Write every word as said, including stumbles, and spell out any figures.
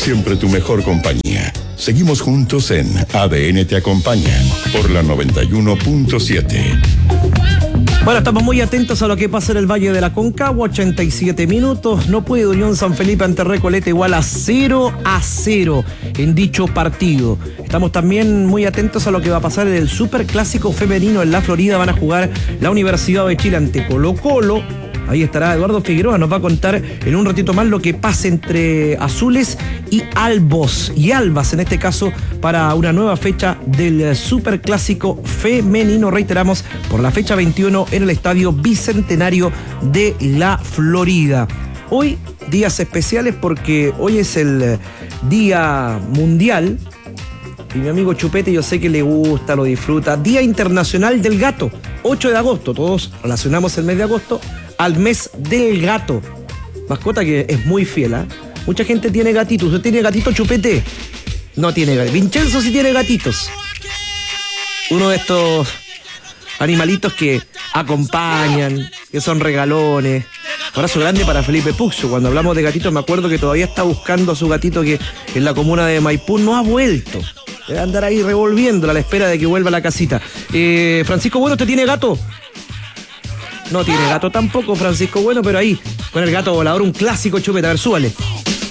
siempre tu mejor compañía. Seguimos juntos en A D N Te Acompaña por la noventa y uno punto siete. Bueno, estamos muy atentos a lo que pasa en el Valle de la Concagua, ochenta y siete minutos. No puede Unión San Felipe ante Recoleta, igual a cero a cero en dicho partido. Estamos también muy atentos a lo que va a pasar en el Superclásico femenino en la Florida. Van a jugar la Universidad de Chile ante Colo Colo. Ahí estará Eduardo Figueroa, nos va a contar en un ratito más lo que pasa entre azules y albos, y albas en este caso, para una nueva fecha del Superclásico femenino, reiteramos, por la fecha veintiuno en el Estadio Bicentenario de la Florida. Hoy, días especiales porque hoy es el Día Mundial, y mi amigo Chupete yo sé que le gusta, lo disfruta, Día Internacional del Gato, ocho de agosto, todos relacionamos el mes de agosto al mes del gato, mascota que es muy fiel, ¿eh? Mucha gente tiene gatitos. ¿Usted tiene gatito, Chupete? No tiene gatitos. Vincenzo sí tiene gatitos. Uno de estos animalitos que acompañan, que son regalones. Abrazo grande para Felipe Puxo. Cuando hablamos de gatitos me acuerdo que todavía está buscando a su gatito que en la comuna de Maipú no ha vuelto. Debe andar ahí revolviéndola a la espera de que vuelva a la casita. Eh, Francisco Bueno, ¿usted tiene gato? No tiene gato tampoco, Francisco Bueno, pero ahí, con el gato volador, un clásico, Chupete. A ver, súbale.